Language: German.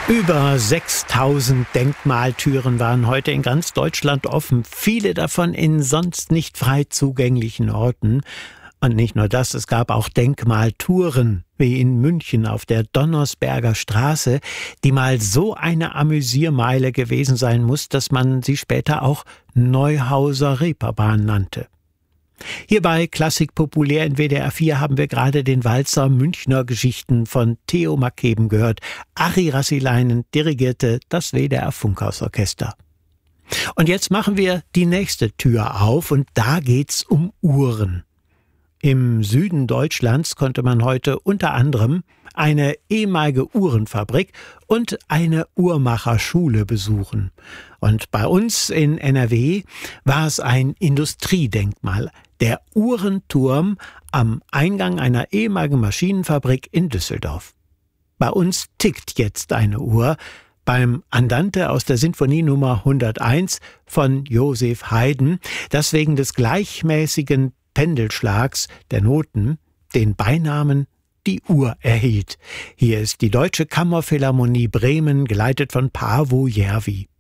Über 6000 Denkmaltüren waren heute in ganz Deutschland offen, viele davon in sonst nicht frei zugänglichen Orten. Und nicht nur das, es gab auch Denkmaltouren, wie in München auf der Donnersberger Straße, die mal so eine Amüsiermeile gewesen sein muss, dass man sie später auch Neuhauser Reeperbahn nannte. Hier bei Klassik populär in WDR 4 haben wir gerade den Walzer Münchner Geschichten von Theo Makeben gehört. Ari Rassileinen dirigierte das WDR Funkhausorchester. Und jetzt machen wir die nächste Tür auf und da geht's um Uhren. Im Süden Deutschlands konnte man heute unter anderem eine ehemalige Uhrenfabrik und eine Uhrmacherschule besuchen. Und bei uns in NRW war es ein Industriedenkmal, der Uhrenturm am Eingang einer ehemaligen Maschinenfabrik in Düsseldorf. Bei uns tickt jetzt eine Uhr beim Andante aus der Sinfonie Nummer 101 von Joseph Haydn, das wegen des gleichmäßigen Pendelschlags der Noten den Beinamen die Uhr erhielt. Hier ist die Deutsche Kammerphilharmonie Bremen, geleitet von Paavo Järvi.